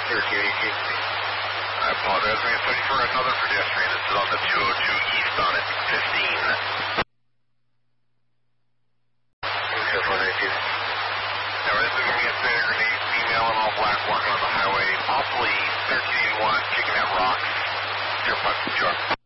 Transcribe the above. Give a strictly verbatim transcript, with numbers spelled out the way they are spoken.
thirteen eighteen. I apologize. I'm searching for another pedestrian. This is on the two oh two east on it, fifteen. seven nineteen. Now, this is going to be a Santa Grenade, female in all black, walking on the highway, possibly thirteen eighty-one, kicking out rocks. zero five two.